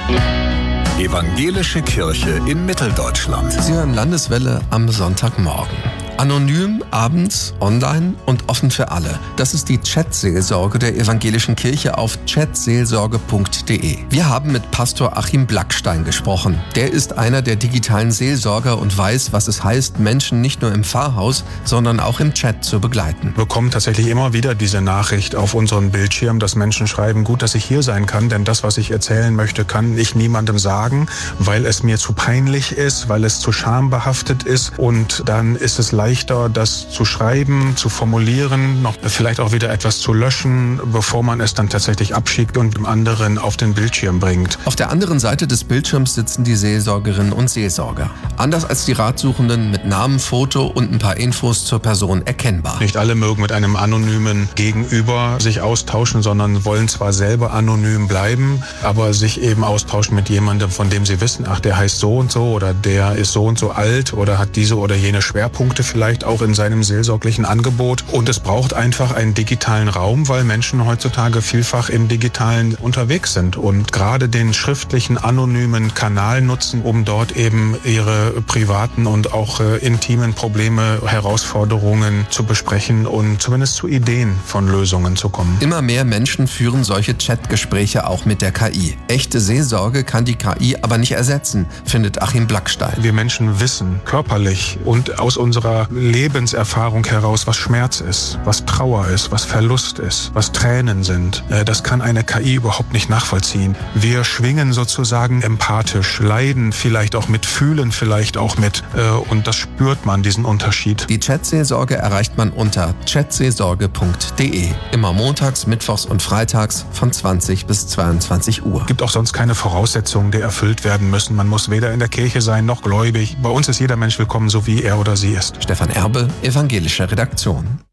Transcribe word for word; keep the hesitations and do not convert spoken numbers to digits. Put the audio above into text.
Evangelische Kirche in Mitteldeutschland. Sie hören Landeswelle am Sonntagmorgen. Anonym, abends, online und offen für alle. Das ist die Chat-Seelsorge der Evangelischen Kirche auf chatseelsorge punkt de. Wir haben mit Pastor Achim Blackstein gesprochen. Der ist einer der digitalen Seelsorger und weiß, was es heißt, Menschen nicht nur im Pfarrhaus, sondern auch im Chat zu begleiten. Wir bekommen tatsächlich immer wieder diese Nachricht auf unseren Bildschirm, dass Menschen schreiben, gut, dass ich hier sein kann, denn das, was ich erzählen möchte, kann ich niemandem sagen, weil es mir zu peinlich ist, weil es zu schambehaftet ist, und dann ist es leichter, das zu schreiben, zu formulieren, noch vielleicht auch wieder etwas zu löschen, bevor man es dann tatsächlich abschickt und dem anderen auf den Bildschirm bringt. Auf der anderen Seite des Bildschirms sitzen die Seelsorgerinnen und Seelsorger. Anders als die Ratsuchenden mit Namen, Foto und ein paar Infos zur Person erkennbar. Nicht alle mögen mit einem anonymen Gegenüber sich austauschen, sondern wollen zwar selber anonym bleiben, aber sich eben austauschen mit jemandem, von dem sie wissen, ach, der heißt so und so oder der ist so und so alt oder hat diese oder jene Schwerpunkte vielleicht auch in seinem seelsorglichen Angebot. Und es braucht einfach einen digitalen Raum, weil Menschen heutzutage vielfach im Digitalen unterwegs sind und gerade den schriftlichen, anonymen Kanal nutzen, um dort eben ihre privaten und auch äh, intimen Probleme, Herausforderungen zu besprechen und zumindest zu Ideen von Lösungen zu kommen. Immer mehr Menschen führen solche Chatgespräche auch mit der K I. Echte Seelsorge kann die K I aber nicht ersetzen, findet Achim Blackstein. Wir Menschen wissen körperlich und aus unserer Lebenserfahrung heraus, was Schmerz ist, was Trauer ist, was Verlust ist, was Tränen sind. Das kann eine K I überhaupt nicht nachvollziehen. Wir schwingen sozusagen empathisch, leiden vielleicht auch mit, fühlen vielleicht auch mit, und das spürt man, diesen Unterschied. Die Chatseelsorge erreicht man unter chatseelsorge punkt de. Immer montags, mittwochs und freitags von zwanzig bis zweiundzwanzig Uhr. Es gibt auch sonst keine Voraussetzungen, die erfüllt werden müssen. Man muss weder in der Kirche sein noch gläubig. Bei uns ist jeder Mensch willkommen, so wie er oder sie ist. Stefan Erbe, Evangelische Redaktion.